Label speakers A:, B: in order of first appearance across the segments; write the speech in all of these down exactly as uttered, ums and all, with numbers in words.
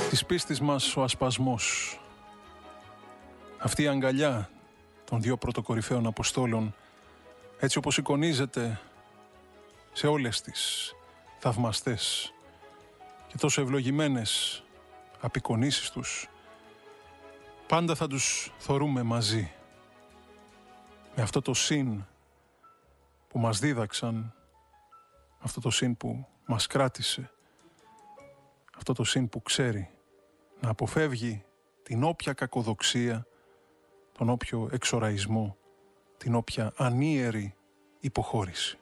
A: Της πίστης μας ο ασπασμός. Αυτή η αγκαλιά των δύο πρωτοκορυφαίων Αποστόλων, έτσι όπως εικονίζεται σε όλες τις θαυμαστές και τόσο ευλογημένες απεικονίσεις τους, πάντα θα τους θωρούμε μαζί. Με αυτό το συν που μας δίδαξαν, αυτό το συν που μας κράτησε, αυτό το συν που ξέρει να αποφεύγει την όποια κακοδοξία, τον όποιο εξοραϊσμό, την όποια ανίερη υποχώρηση.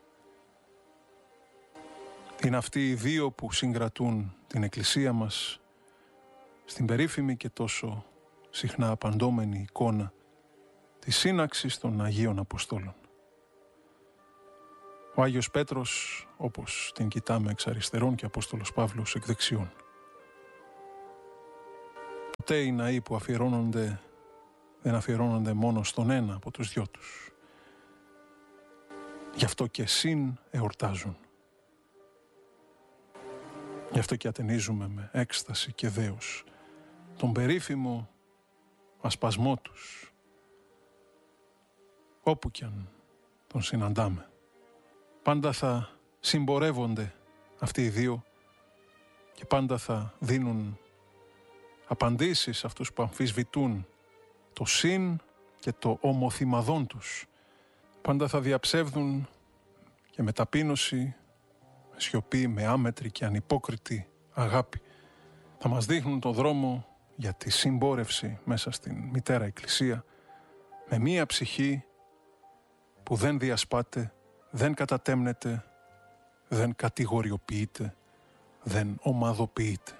A: Είναι αυτοί οι δύο που συγκρατούν την Εκκλησία μας στην περίφημη και τόσο συχνά απαντώμενη εικόνα της σύναξης των Αγίων Αποστόλων. Ο Άγιος Πέτρος, όπως την κοιτάμε εξ αριστερών, και ο Απόστολος Παύλος εκ δεξιών. Ποτέ οι ναοί που αφιερώνονται δεν αφιερώνονται μόνο στον ένα από τους δυο τους. Γι' αυτό και συν εορτάζουν. Γι' αυτό και ατενίζουμε με έκσταση και δέος τον περίφημο ασπασμό τους, όπου κι αν τον συναντάμε. Πάντα θα συμπορεύονται αυτοί οι δύο και πάντα θα δίνουν απαντήσεις σε αυτούς που αμφισβητούν το συν και το ομοθυμαδόν τους. Πάντα θα διαψεύδουν και με ταπείνωση, με σιωπή, με άμετρη και ανυπόκριτη αγάπη. Θα μας δείχνουν το δρόμο για τη συμπόρευση μέσα στην Μητέρα Εκκλησία, με μία ψυχή που δεν διασπάται, δεν κατατέμνεται, δεν κατηγοριοποιείται, δεν ομαδοποιείται.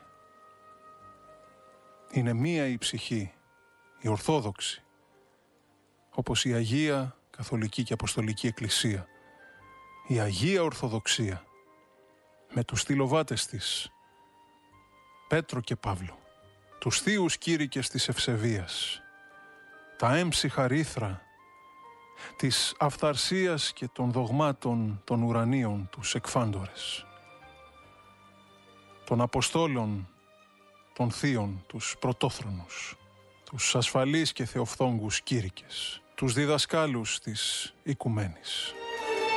A: Είναι μία η ψυχή, η Ορθόδοξη, όπως η Αγία Καθολική και Αποστολική Εκκλησία, η Αγία Ορθοδοξία, με τους στυλοβάτες της, Πέτρο και Παύλο, τους θείους κήρυκες της ευσεβίας, τα έμψυχα ρήθρα της αυθαρσίας και των δογμάτων των ουρανίων τους εκφάντορες, των Αποστόλων, των θείων, τους πρωτόθρονους, τους ασφαλείς και θεοφθόγκους κήρυκες, τους διδασκάλους της οικουμένης.